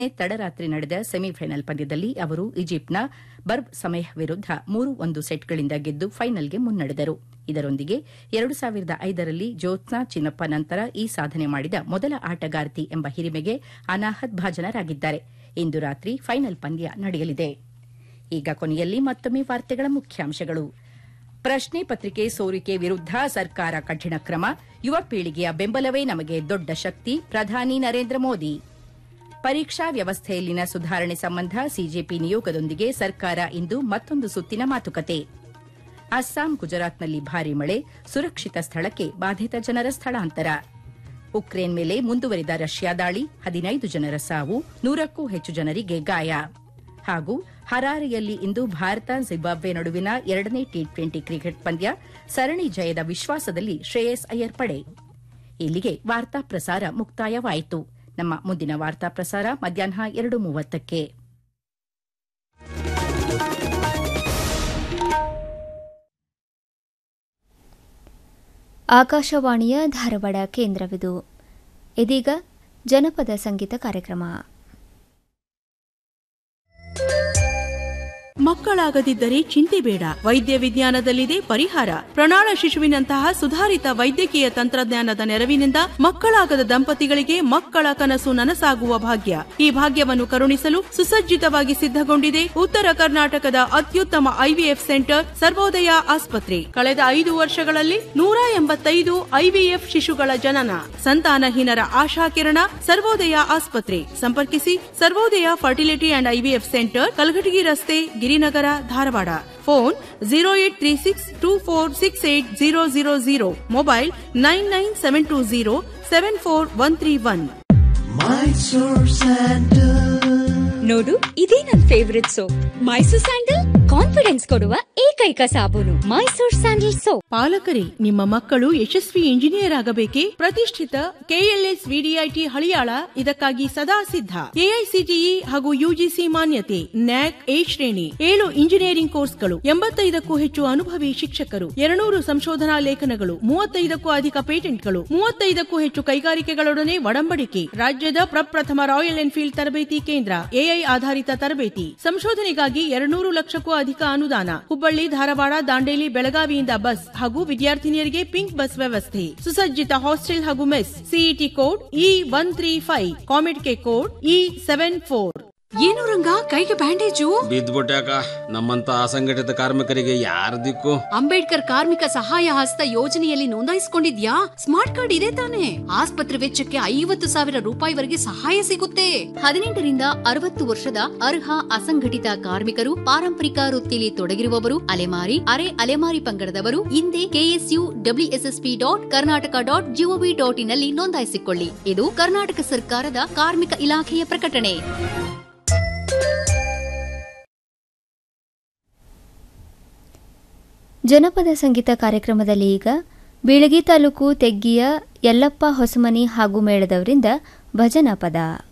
ತಡರಾತ್ರಿ ನಡೆದ ಸೆಮಿಫೈನಲ್ ಪಂದ್ಯದಲ್ಲಿ ಅವರು ಈಜಿಪ್ಟ್ನ ಬರ್ಬ್ ಸಮೇಹ್ ವಿರುದ್ಧ 3-1 ಸೆಟ್ಗಳಿಂದ ಗೆದ್ದು ಫೈನಲ್ಗೆ ಮುನ್ನಡೆದರು. ಇದರೊಂದಿಗೆ 2005ರಲ್ಲಿ ಜ್ಯೋತ್ಸ್ನಾ ಚಿನ್ನಪ್ಪ ನಂತರ ಈ ಸಾಧನೆ ಮಾಡಿದ ಮೊದಲ ಆಟಗಾರ್ತಿ ಎಂಬ ಹಿರಿಮೆಗೆ ಅನಾಹತ್ ಭಾಜನರಾಗಿದ್ದಾರೆ. ಇಂದು ರಾತ್ರಿ ಫೈನಲ್ ಪಂದ್ಯ ನಡೆಯಲಿದೆ. ಈಗ ಕೊನೆಯಲ್ಲಿ ಮತ್ತೊಮ್ಮೆ ವಾರ್ತೆಗಳ ಮುಖ್ಯಾಂಶಗಳು. ಪ್ರಶ್ನೆ ಪತ್ರಿಕೆ ಸೋರಿಕೆ ವಿರುದ್ಧ ಸರ್ಕಾರ ಕಠಿಣ ಕ್ರಮ, ಯುವ ಪೀಳಿಗೆಯ ಬೆಂಬಲವೇ ನಮಗೆ ದೊಡ್ಡ ಶಕ್ತಿ, ಪ್ರಧಾನಿ ನರೇಂದ್ರ ಮೋದಿ. ಪರೀಕ್ಷಾ ವ್ಯವಸ್ಥೆಯಲ್ಲಿನ ಸುಧಾರಣೆ ಸಂಬಂಧ ಸಿಜೆಪಿ ನಿಯೋಗದೊಂದಿಗೆ ಸರ್ಕಾರ ಇಂದು ಮತ್ತೊಂದು ಸುತ್ತಿನ ಮಾತುಕತೆ. ಅಸ್ಸಾಂ, ಗುಜರಾತ್ನಲ್ಲಿ ಭಾರೀ ಮಳೆ, ಸುರಕ್ಷಿತ ಸ್ಥಳಕ್ಕೆ ಬಾಧಿತ ಜನರ ಸ್ಥಳಾಂತರ. ಉಕ್ರೇನ್ ಮೇಲೆ ಮುಂದುವರಿದ ರಷ್ಯಾ ದಾಳಿ, 15 ಜನರ ಸಾವು, 100ಕ್ಕೂ ಹೆಚ್ಚು ಜನರಿಗೆ ಗಾಯ. ಹಾಗೂ ಹರಾರೆಯಲ್ಲಿ ಇಂದು ಭಾರತ ಜಿಂಬಾಬ್ವೆ ನಡುವಿನ 2ನೇ ಟಿ20 ಕ್ರಿಕೆಟ್ ಪಂದ್ಯ, ಸರಣಿ ಜಯದ ವಿಶ್ವಾಸದಲ್ಲಿ ಶ್ರೇಯಸ್ ಅಯ್ಯರ್ ಪಡೆ. ಇಲ್ಲಿಗೆ ವಾರ್ತಾ ಪ್ರಸಾರ ಮುಕ್ತಾಯವಾಯಿತು. ನಮ್ಮ ಮುಂದಿನ ವಾರ್ತಾ ಪ್ರಸಾರ ಮಧ್ಯಾಹ್ನ 2:30ಕ್ಕೆ. ಆಕಾಶವಾಣಿಯ ಧಾರವಾಡ ಕೇಂದ್ರವಿದು. ಇದೀಗ ಜನಪದ ಸಂಗೀತ ಕಾರ್ಯಕ್ರಮ. ಮಕ್ಕಳಾಗದಿದ್ದರೆ ಚಿಂತೆ ಬೇಡ, ವೈದ್ಯ ವಿಜ್ಞಾನದಲ್ಲಿದೆ ಪರಿಹಾರ. ಪ್ರಣಾಳ ಶಿಶುವಿನಂತಹ ಸುಧಾರಿತ ವೈದ್ಯಕೀಯ ತಂತ್ರಜ್ಞಾನದ ನೆರವಿನಿಂದ ಮಕ್ಕಳಾಗದ ದಂಪತಿಗಳಿಗೆ ಮಕ್ಕಳ ಕನಸು ನನಸಾಗುವ ಭಾಗ್ಯ. ಈ ಭಾಗ್ಯವನ್ನು ಕರುಣಿಸಲು ಸುಸಜ್ಜಿತವಾಗಿ ಸಿದ್ಧಗೊಂಡಿದೆ ಉತ್ತರ ಕರ್ನಾಟಕದ ಅತ್ಯುತ್ತಮ ಐವಿಎಫ್ ಸೆಂಟರ್ ಸರ್ವೋದಯ ಆಸ್ಪತ್ರೆ. ಕಳೆದ 5 ವರ್ಷಗಳಲ್ಲಿ 185 ಐವಿಎಫ್ ಶಿಶುಗಳ ಜನನ. ಸಂತಾನಹೀನರ ಆಶಾಕಿರಣ ಸರ್ವೋದಯ ಆಸ್ಪತ್ರೆ. ಸಂಪರ್ಕಿಸಿ ಸರ್ವೋದಯ fertility and IVF centre, Kalghatgi ರಸ್ತೆ, ಗಿರಿನಗರ, ಧಾರವಾಡ. ಫೋನ್ 0836246800. ಮೊಬೈಲ್ 9972074131. ನೋಡು, ಇದೇ ನನ್ favourite soap, Mysore sandal. Confidence ಕೊಡುವ ಏಕೈಕ ಸಾಬೂನು ಮೈಸೂರ್ ಸ್ಯಾಂಡಲ್ ಸೋಪ್. ಪಾಲಕರೇ, ನಿಮ್ಮ ಮಕ್ಕಳು ಯಶಸ್ವಿ ಇಂಜಿನಿಯರ್ ಆಗಬೇಕೆ? ಪ್ರತಿಷ್ಠಿತ ಕೆಎಲ್ಎಸ್ ವಿಡಿಐಟಿ ಹಳಿಯಾಳ ಇದಕ್ಕಾಗಿ ಸದಾ ಸಿದ್ಧ. ಎಐಸಿಟಿಇ ಹಾಗೂ ಯುಜಿಸಿ ಮಾನ್ಯತೆ, ನ್ಯಾಕ್ ಎ ಶ್ರೇಣಿ, 7 ಇಂಜಿನಿಯರಿಂಗ್ ಕೋರ್ಸ್ಗಳು, 85ಕ್ಕೂ ಹೆಚ್ಚು ಅನುಭವಿ ಶಿಕ್ಷಕರು, 200 ಸಂಶೋಧನಾ ಲೇಖನಗಳು, 35ಕ್ಕೂ ಅಧಿಕ ಪೇಟೆಂಟ್ಗಳು, 35ಕ್ಕೂ ಹೆಚ್ಚು ಕೈಗಾರಿಕೆಗಳೊಡನೆ ಒಡಂಬಡಿಕೆ. ರಾಜ್ಯದ ಪ್ರಪ್ರಥಮ ರಾಯಲ್ ಎನ್ಫೀಲ್ಡ್ ತರಬೇತಿ ಕೇಂದ್ರ, ಎಐ ಆಧಾರಿತ ತರಬೇತಿ, ಸಂಶೋಧನೆಗಾಗಿ 200 ಲಕ್ಷಕ್ಕೂ ಅಧಿಕ ಅನುದಾನ. ಹುಬ್ಬಳ್ಳಿ, ಧಾರವಾಡ, ದಾಂಡೇಲಿ, ಬೆಳಗಾವಿಯಿಂದ ಬಸ್ ಹಾಗೂ ವಿದ್ಯಾರ್ಥಿನಿಯರಿಗೆ ಪಿಂಕ್ ಬಸ್ ವ್ಯವಸ್ಥೆ. ಸುಸಜ್ಜಿತ ಹಾಸ್ಟೆಲ್ ಹಾಗೂ mess. CET code E135, ಕಾಮೆಡ್ K code E74. ಏನು ರಂಗ, ಕೈಗೆ ಬ್ಯಾಂಡೇಜು? ಬಿದ್ದ್ಬಿಟ್ಯಾಕ. ನಮ್ಮಂತ ಅಸಂಘಟಿತ ಕಾರ್ಮಿಕರಿಗೆ ಯಾರ ದಿಕ್ಕು? ಅಂಬೇಡ್ಕರ್ ಕಾರ್ಮಿಕ ಸಹಾಯ ಹಸ್ತ ಯೋಜನೆಯಲ್ಲಿ ನೋಂದಾಯಿಸಿಕೊಂಡಿದ್ಯಾ? ಸ್ಮಾರ್ಟ್ ಕಾರ್ಡ್ ಇದೆ ತಾನೆ? ಆಸ್ಪತ್ರೆ ವೆಚ್ಚಕ್ಕೆ 50,000 ರೂಪಾಯಿವರೆಗೆ ಸಹಾಯ ಸಿಗುತ್ತೆ. 18ರಿಂದ 60 ವರ್ಷದ ಅರ್ಹ ಅಸಂಘಟಿತ ಕಾರ್ಮಿಕರು, ಪಾರಂಪರಿಕ ವೃತ್ತಿಯಲ್ಲಿ ತೊಡಗಿರುವವರು, ಅಲೆಮಾರಿ, ಅರೆ ಅಲೆಮಾರಿ ಪಂಗಡದವರು ಹಿಂದೆ KSUWSSP.Karnataka.gov.in ನಲ್ಲಿ ನೋಂದಾಯಿಸಿಕೊಳ್ಳಿ. ಇದು ಕರ್ನಾಟಕ ಸರ್ಕಾರದ ಕಾರ್ಮಿಕ ಇಲಾಖೆಯ ಪ್ರಕಟಣೆ. ಜನಪದ ಸಂಗೀತ ಕಾರ್ಯಕ್ರಮದಲ್ಲಿ ಈಗ ಬೀಳಗಿ ತಾಲೂಕು ತೆಗ್ಗಿಯ ಯಲ್ಲಪ್ಪ ಹೊಸಮನಿ ಹಾಗೂ ಮೇಳದವರಿಂದ ಭಜನಾ ಪದ.